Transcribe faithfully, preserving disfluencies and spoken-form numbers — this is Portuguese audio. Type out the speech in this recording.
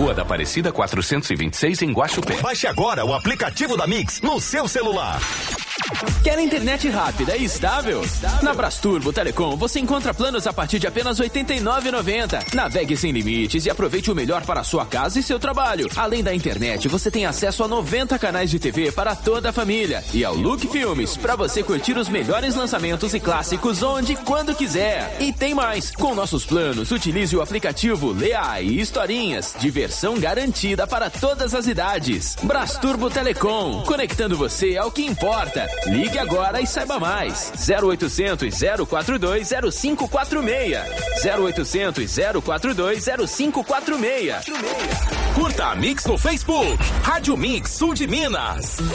Rua da Aparecida quatrocentos e vinte e seis, em Guaxupé. Baixe agora o aplicativo da Mix no seu celular. Quer internet rápida e estável? Na Brasturbo Telecom você encontra planos a partir de apenas oitenta e nove reais e noventa centavos. Navegue sem limites e aproveite o melhor para a sua casa e seu trabalho. Além da internet, você tem acesso a noventa canais de T V para toda a família. E ao Look Filmes, para você curtir os melhores lançamentos e clássicos onde e quando quiser. E tem mais! Com nossos planos, utilize o aplicativo Leai e Historinhas. Diversão garantida para todas as idades. Brasturbo Telecom, conectando você ao que importa. Ligue agora e saiba mais. zero oitocentos, zero quatro dois, zero cinco quatro seis. zero oitocentos, zero quatro dois, zero cinco quatro seis. Curta a Mix no Facebook. Rádio Mix Sul de Minas.